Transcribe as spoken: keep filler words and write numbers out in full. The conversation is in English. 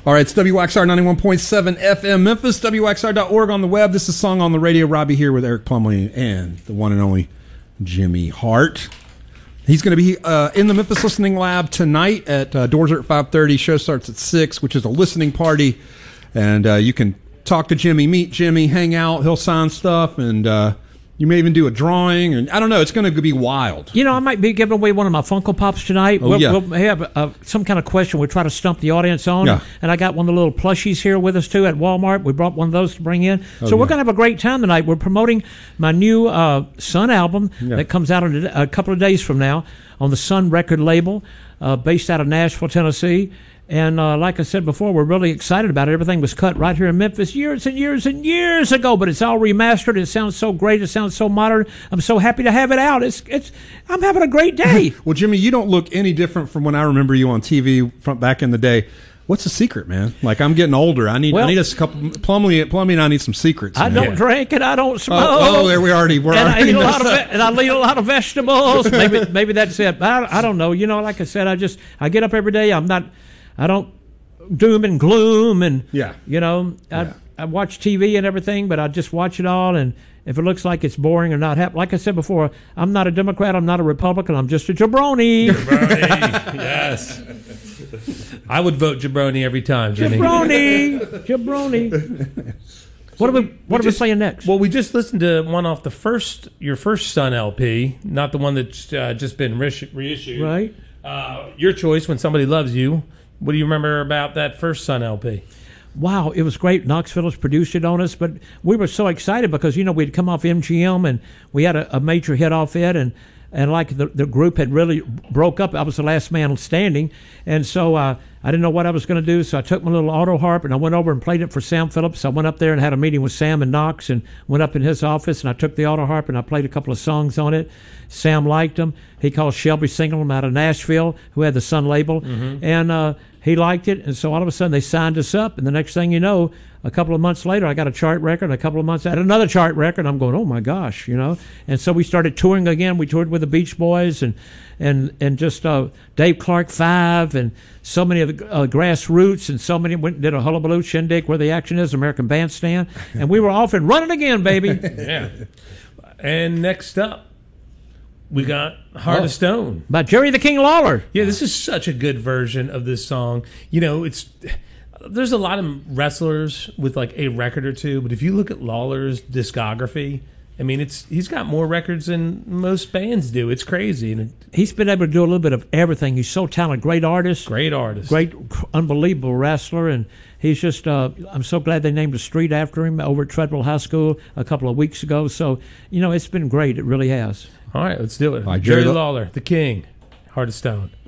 All right, it's W X R ninety-one point seven F M Memphis, W X R dot org on the web. This is Song on the Radio. Robbie here with Eric Plumley and the one and only Jimmy Hart. He's going to be uh, in the Memphis Listening Lab tonight. At uh, doors are at five thirty. Show starts at six, which is a listening party. And uh, you can talk to Jimmy, meet Jimmy, hang out. He'll sign stuff, and uh, you may even do a drawing. And I don't know. It's going to be wild. You know, I might be giving away one of my Funko Pops tonight. Oh, we'll, yeah. we'll have uh, some kind of question we'll try to stump the audience on. Yeah. And I got one of the little plushies here with us, too, at Walmart. We brought one of those to bring in. Oh, so we're yeah. going to have a great time tonight. We're promoting my new uh, Sun album Yeah. that comes out in a, a couple of days from now on the Sun record label, uh, based out of Nashville, Tennessee. And uh, like I said before, we're really excited about it. Everything was cut right here in Memphis years and years and years ago, but it's all remastered. It sounds so great. It sounds so modern. I'm so happy to have it out. It's it's. I'm having a great day. Well, Jimmy, you don't look any different from when I remember you on T V from back in the day. What's the secret, man? Like, I'm getting older. I need Well, I need a couple. Plumley, Plumley, and I need some secrets. I man. don't Yeah. drink and I don't smoke. Oh, oh, there we already were. and I already eat a lot of messed ve- and I eat a lot of vegetables. Maybe maybe that's it. I, I don't know. You know, like I said, I just I get up every day. I'm not. I don't doom and gloom and Yeah. You know, I Yeah. I watch T V and everything, but I just watch it all. And if it looks like it's boring or not happy, like I said before, I'm not a Democrat. I'm not a Republican. I'm just a jabroni. Jabroni, yes. I would vote jabroni every time, Jimmy. Jabroni. Jabroni. What are we What are we just- saying next? Well, we just listened to one off the first, your first Sun L P, not the one that's uh, just been reissu- reissued. Right. Uh, your choice, When Somebody Loves You. What do you remember about that first Sun L P? Wow, it was great. Knox Phillips produced it on us, but we were so excited because, you know, we'd come off M G M and we had a, a major hit off it, and, and like the, the group had really broke up. I was the last man standing, and so uh, I didn't know what I was going to do, so I took my little auto harp and I went over and played it for Sam Phillips. I went up there and had a meeting with Sam and Knox and went up in his office, and I took the auto harp and I played a couple of songs on it. Sam liked them. He called Shelby Singleton out of Nashville, who had the Sun label, Mm-hmm. and uh, he liked it, and so all of a sudden they signed us up, and the next thing you know, a couple of months later, I got a chart record, and a couple of months I had another chart record. I'm going, oh my gosh, you know. And so we started touring again. We toured with the Beach Boys and and and just uh, Dave Clark Five and so many of the uh, Grassroots, and so many went and did a Hullabaloo Shindig, Where the Action Is, American Bandstand, and we were off and running again, baby. Yeah. And next up, we got Heart Oh. of Stone. By Jerry the King Lawler. Yeah, this is such a good version of this song. You know, it's there's a lot of wrestlers with like a record or two, but if you look at Lawler's discography, I mean, it's he's got more records than most bands do. It's crazy, and it, He's been able to do a little bit of everything. He's so talented, great artist. great artist. Great, unbelievable wrestler, and he's just. Uh, I'm so glad they named a street after him over at Treadwell High School a couple of weeks ago. So you know, it's been great. It really has. All right, let's do it. All right, Jerry Jerry Law- Lawler, the King, Heart of Stone.